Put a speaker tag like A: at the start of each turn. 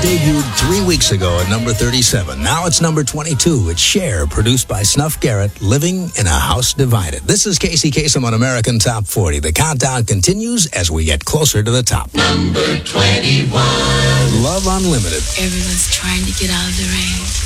A: debuted 3 weeks ago at number 37. Now it's number 22. It's Cher, produced by Snuff Garrett, Living in a House Divided. This is Casey Kasem on American Top 40. The countdown continues as we get closer to the top.
B: Number 21.
A: Love Unlimited.
C: Everyone's trying to get out of the rain.